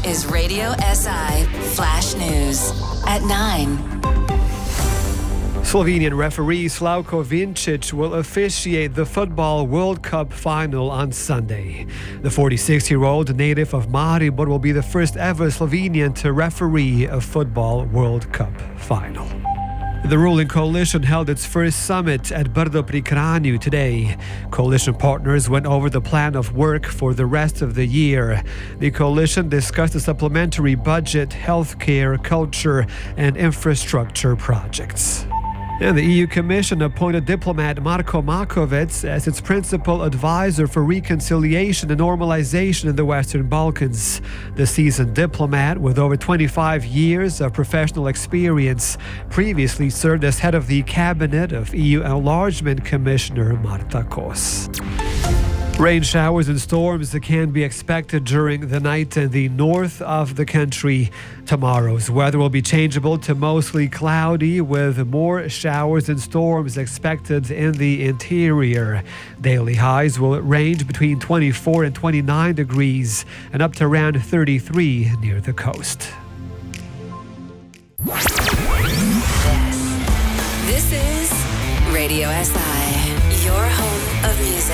is Radio SI Flash News at 9. Slovenian referee Slavko Vincic will officiate the Football World Cup final on Sunday. The 46-year-old native of Maribor will be the first ever Slovenian to referee a Football World Cup final. The ruling coalition held its first summit at Brdo pri Kranju today. Coalition partners went over the plan of work for the rest of the year. The coalition discussed a supplementary budget, healthcare, culture, and infrastructure projects. And the EU Commission appointed diplomat Marko Markovic as its principal advisor for reconciliation and normalization in the Western Balkans. The seasoned diplomat, with over 25 years of professional experience, previously served as head of the cabinet of EU Enlargement Commissioner Marta Kos. Rain showers and storms can be expected during the night in the north of the country. Tomorrow's weather will be changeable to mostly cloudy, with more showers and storms expected in the interior. Daily highs will range between 24 and 29 degrees and up to around 33 near the coast. This is Radio SI, your home of music.